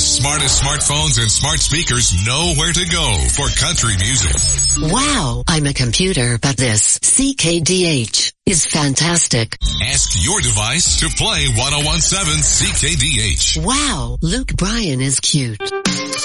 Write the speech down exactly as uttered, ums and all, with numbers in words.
smartest smartphones and smart speakers know where to go for country music. Wow, I'm a computer, but this C K D H is fantastic. Ask your device to play ten seventeen C K D H. Wow, Luke Bryan is cute.